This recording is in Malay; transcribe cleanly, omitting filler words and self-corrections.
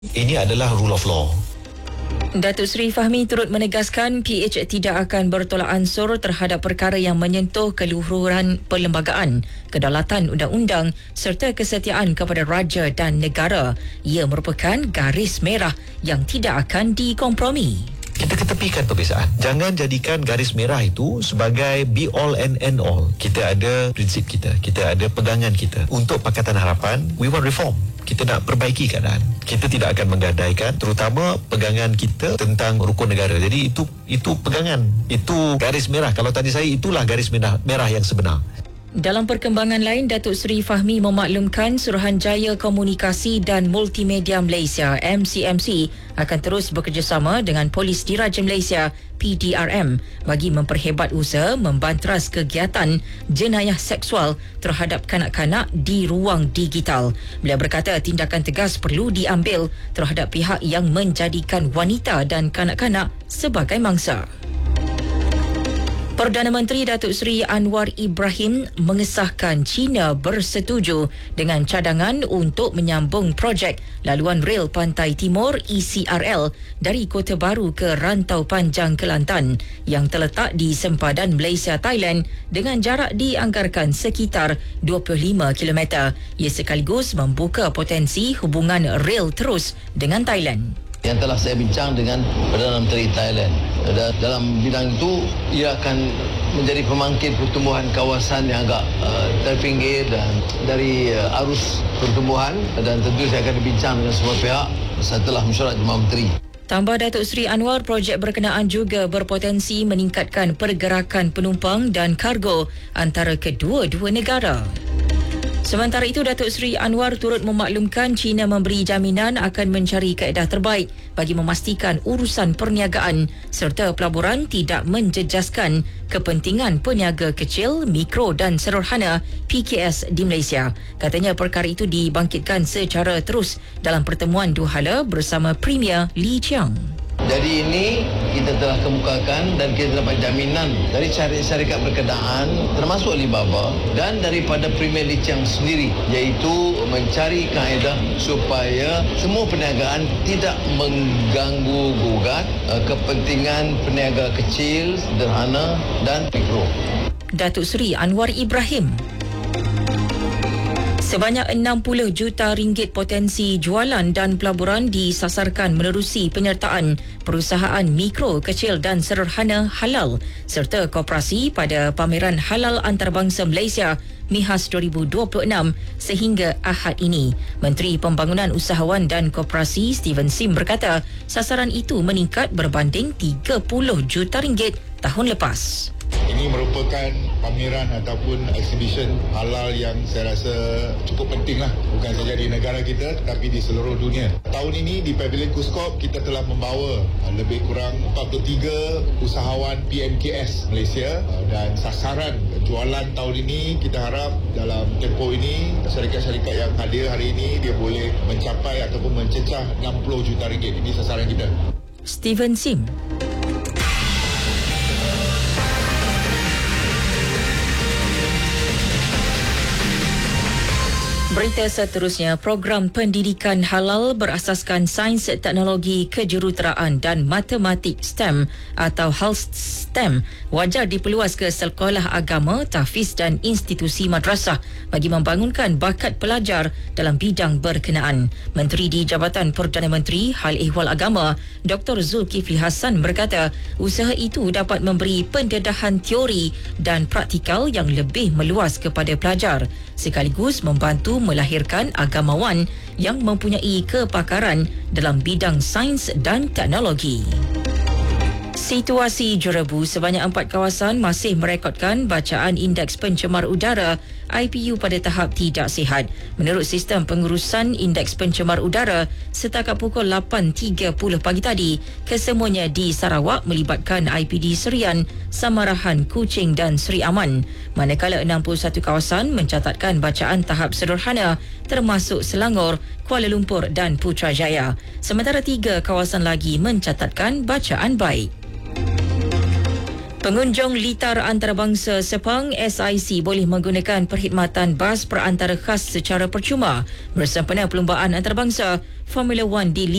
Ini adalah rule of law. Datuk Seri Fahmi turut menegaskan PH tidak akan bertolak ansur terhadap perkara yang menyentuh keluhuran perlembagaan, kedaulatan undang-undang serta kesetiaan kepada raja dan negara. Ia merupakan garis merah yang tidak akan dikompromi. Kita ketepikan perbezaan. Jangan jadikan garis merah itu sebagai be all and end all. Kita ada prinsip kita ada pegangan kita. Untuk Pakatan Harapan, we want reform. Kita nak perbaiki keadaan. Kita tidak akan menggadaikan terutama pegangan kita tentang rukun negara. Jadi itu pegangan, itu garis merah. Kalau tadi saya, itulah garis merah yang sebenar. Dalam perkembangan lain, Datuk Seri Fahmi memaklumkan Suruhanjaya Komunikasi dan Multimedia Malaysia MCMC akan terus bekerjasama dengan Polis Diraja Malaysia PDRM bagi memperhebat usaha membanteras kegiatan jenayah seksual terhadap kanak-kanak di ruang digital. Beliau berkata tindakan tegas perlu diambil terhadap pihak yang menjadikan wanita dan kanak-kanak sebagai mangsa. Perdana Menteri Datuk Seri Anwar Ibrahim mengesahkan China bersetuju dengan cadangan untuk menyambung projek laluan rel Pantai Timur ECRL dari Kota Baru ke Rantau Panjang Kelantan yang terletak di sempadan Malaysia-Thailand dengan jarak dianggarkan sekitar 25 km. Ia sekaligus membuka potensi hubungan rel terus dengan Thailand. Yang telah saya bincang dengan Perdana Menteri Thailand. Dalam bidang itu, ia akan menjadi pemangkit pertumbuhan kawasan yang agak terpinggir dan dari arus pertumbuhan, dan tentu saya akan bincang dengan semua pihak setelah mesyuarat Jemaah Menteri. Tambah Datuk Seri Anwar, projek berkenaan juga berpotensi meningkatkan pergerakan penumpang dan kargo antara kedua-dua negara. Sementara itu, Datuk Seri Anwar turut memaklumkan China memberi jaminan akan mencari kaedah terbaik bagi memastikan urusan perniagaan serta pelaburan tidak menjejaskan kepentingan peniaga kecil, mikro dan sederhana PKS di Malaysia. Katanya perkara itu dibangkitkan secara terus dalam pertemuan dua hala bersama Premier Lee Chiang. Jadi ini kita telah kemukakan dan kita dapat jaminan dari syarikat berkenaan termasuk Alibaba dan daripada Premier Lee Chiang sendiri, iaitu mencari kaedah supaya semua perniagaan tidak mengganggu gugat kepentingan peniaga kecil, sederhana dan mikro. Datuk Seri Anwar Ibrahim. Sebanyak 60 juta ringgit potensi jualan dan pelaburan disasarkan menerusi penyertaan perusahaan mikro, kecil dan sederhana halal serta koperasi pada pameran halal antarabangsa Malaysia MIHAS 2026 sehingga Ahad ini. Menteri Pembangunan Usahawan dan Koperasi Steven Sim berkata sasaran itu meningkat berbanding 30 juta ringgit tahun lepas. Ini merupakan pameran ataupun exhibition halal yang saya rasa cukup penting lah. Bukan saja di negara kita tetapi di seluruh dunia. Tahun ini di Pavilion Kuskop kita telah membawa lebih kurang 43 usahawan PMKS Malaysia dan sasaran jualan tahun ini kita harap dalam tempoh ini syarikat-syarikat yang hadir hari ini dia boleh mencapai ataupun mencecah 60 juta ringgit. Ini sasaran kita. Steven Sim. Berita seterusnya, program pendidikan halal berasaskan sains, teknologi, kejuruteraan dan matematik STEM atau HALS STEM wajar diperluas ke sekolah agama, tahfiz dan institusi madrasah bagi membangunkan bakat pelajar dalam bidang berkenaan. Menteri di Jabatan Perdana Menteri Hal Ehwal Agama Dr. Zulkifli Hassan berkata usaha itu dapat memberi pendedahan teori dan praktikal yang lebih meluas kepada pelajar sekaligus membantu melahirkan agamawan yang mempunyai kepakaran dalam bidang sains dan teknologi. Situasi Jurebu, sebanyak 4 kawasan masih merekodkan bacaan indeks pencemar udara IPU pada tahap tidak sihat. Menurut sistem pengurusan indeks pencemar udara, setakat pukul 8.30 pagi tadi, kesemuanya di Sarawak melibatkan IPD Serian, Samarahan, Kuching dan Seri Aman. Manakala 61 kawasan mencatatkan bacaan tahap sederhana termasuk Selangor, Kuala Lumpur dan Putrajaya. Sementara 3 kawasan lagi mencatatkan bacaan baik. Pengunjung litar antarabangsa Sepang SIC boleh menggunakan perkhidmatan bas perantara khas secara percuma bersempena perlumbaan antarabangsa Formula One di